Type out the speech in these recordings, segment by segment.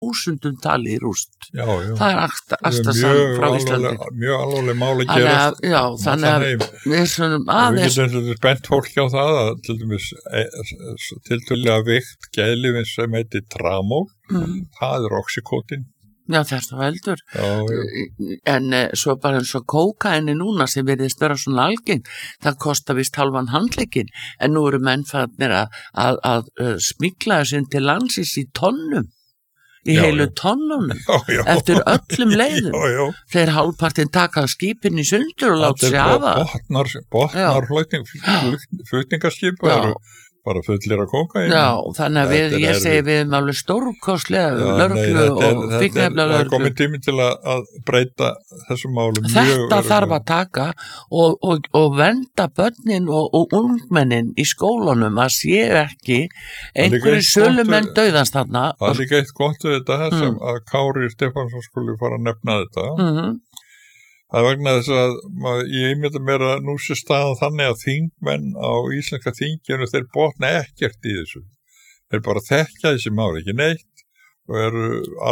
þúsundum tali í rúst. Já. Það Akstasan frá Íslandi. Mjög alvarleg mál að gerast. Þannig að við svona aðeins. Við getum bent fólki á það að til dæmis tiltölulega veikt geðlyf sem heitir tramól, það oxykotin. Já, þetta veldur. En svo bara eins og kókaini núna sem virðist vera svona algeng, það kostar vist halvan handlegginn, en nú eru menn fannir að smygla þessu til landsins í tonnum, í heilu tonnunum, eftir öllum leiðum. Þeir hálfpartinn taka skipin í sundur og láta sig hafa. Botnar flutningaskip eru bara fullir að kókaini. Já, þannig að ég segi við erum alveg stórkostlega lögreglu og fíkniefna lögreglu. Það er komið tími til að breyta þessum málum. Þetta þarf að taka og vernda börnin og ungmennin í skólunum að séu ekki einhverju sölumenn dauðans þarna. Það er líka eitt gott við þetta sem að Kári Stefánsson skuli fara að nefna þetta. Það vegna þess að ég ímynda mér að nú sé staðan þannig að þingmenn á íslenska þinginu þeir botna ekkert í þessu. Þeir bara þekkja þessi mál ekki neitt og eru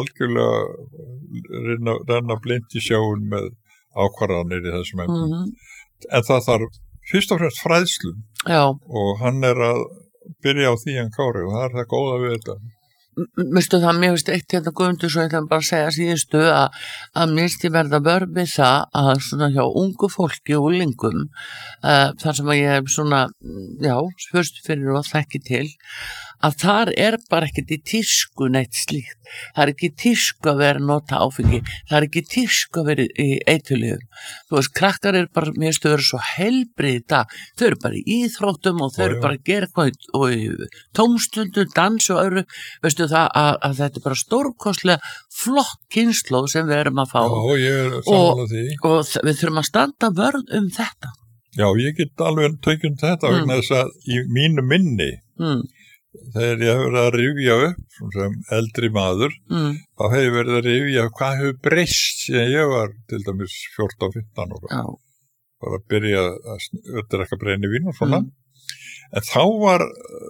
algjörlega renna blind í sjóun með ákvarðanir í þessum efnum. En það þarf fyrst og fremst fræðslu og hann er að byrja á því hann Kári og það er það góða við þetta. Mistu það, mér finnst eitt hérna Guðmundur svo ég ætla bara að segja síðustu að mér finnst ég verða vörð við það að svona hjá ungu fólki og úlingum þar sem að ég hef svona fyrst fyrir og þekki til að þar er bara ekkert í tísku neitt slíkt. Það er ekki tísku að vera að nota áfengi, það er ekki tísku að vera í eiturlyfjum. Þú veist, krakkar er bara, mér finnst þau eru svo heilbrigð í dag, þau eru bara í íþróttum og þau eru bara að gera eitthvað og í tómstundum, dans og öðru, veistu það að þetta er bara stórkostlega flott kynslóð sem við erum að fá. Já, ég er sammála því. Og við þurfum að standa vörð þetta. Já, ég get alveg tökum þetta vegna þess að í mínu minni þegar ég hef verið að rifja upp sem eldri maður þá hef ég verið að rifja hvað hefur breyst síðan ég var til dæmis 14-15 ára bara að byrja að drekka brennivín og svona en þá var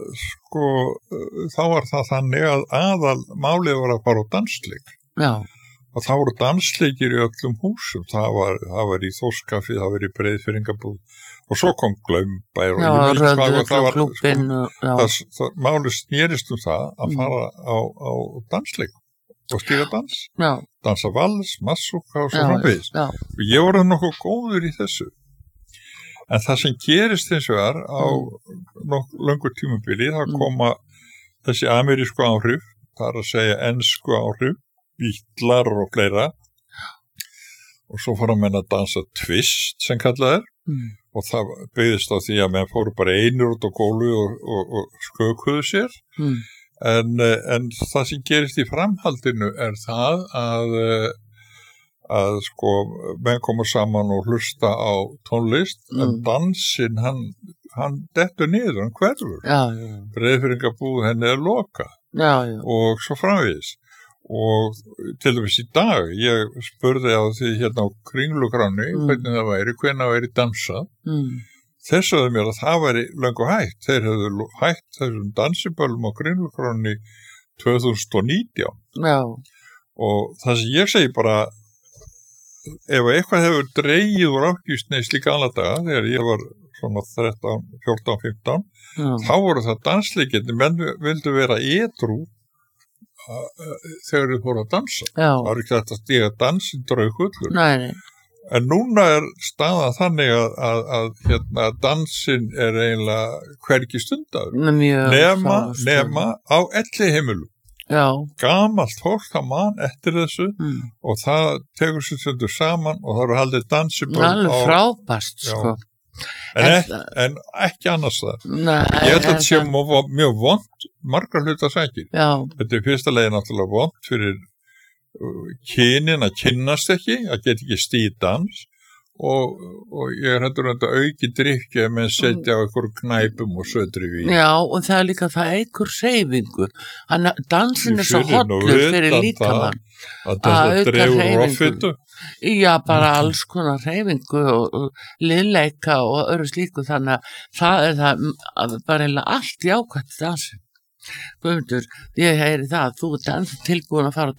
það þannig að aðal málið var að fara á dansleik og þá voru dansleikir í öllum húsum það var í Þórskafi, það var í Breiðfirðingabúð og svo kom Glaumbær og málið snerist það að fara á dansleik og stýra dans dansa vals, massúka og svo framvegis og ég var nokkuð góður í þessu en það sem gerist hins vegar á löngu tímabili það koma þessi amerísku áhrif það er að segja ensku áhrif Bítlar og fleira og svo fór að menna að dansa twist sem kallað og það byggðist á því að menn fóru bara einur út á gólu og skökuðu sér en það sem gerist í framhaldinu er það að menn koma saman og hlusta á tónlist en dansinn hann dettur niður, hann hverfur Breiðfirðingabúð henni er loka og svo framvegis og til dæmis í dag ég spurði á því hérna á Kringlugráni hvernig það væri, hvenær væri dansað þeir sögðu mér að það væri löngu hægt, þeir hefðu hægt þessum dansiböllum á Kringlugráni 2019 og það sem ég segi bara ef eitthvað hefur dregið úr ágýstneis líka alla daga þegar ég var svona 13, 14, 15 þá voru það dansleikirni menn vildu vera edrú þegar þið fóru að dansa það var ekki þetta stiga dansin draugullur en núna er staðan þannig að dansin er eiginlega hvergi stundaður nema á elliheimilum gamalt fólk það man eftir þessu og það tekur sér stundur saman og það eru haldið dansiböll alveg frábært en ekki annars það ég held að þetta sé mjög vont margar hluta sækir þetta er fyrsta leiði náttúrulega vont fyrir kynin að kynnast ekki að geta ekki stíð dans og ég er hendur að auki drykja með setja á einhverjum knæpum og södri vín og það er líka það einhver hreyfingu dansin er svo hollur fyrir líkamann að þetta dregur roffitu bara alls konar hreyfingu og liðleika og öðru slíku þannig að það er það bara eiginlega allt jákvæmt dansin Guðmundur, ég heyri það, þú ert ennþá tilbúin að fara á